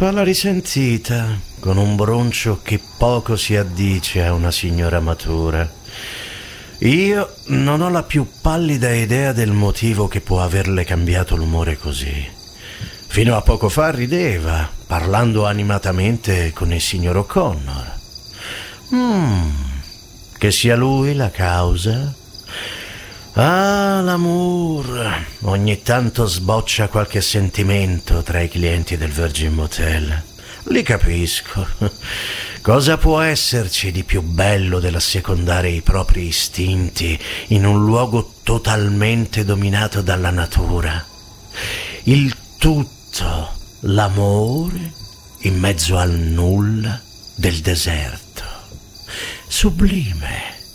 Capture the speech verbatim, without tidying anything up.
Fa la risentita, con un broncio che poco si addice a una signora matura. Io non ho la più pallida idea del motivo che può averle cambiato l'umore così. Fino a poco fa rideva, parlando animatamente con il signor O'Connor. Mm, che sia lui la causa? Ah, l'amour. Ogni tanto sboccia qualche sentimento tra i clienti del Virgin Motel. Li capisco. Cosa può esserci di più bello dell'assecondare i propri istinti in un luogo totalmente dominato dalla natura? Il tutto, l'amore, in mezzo al nulla del deserto. Sublime.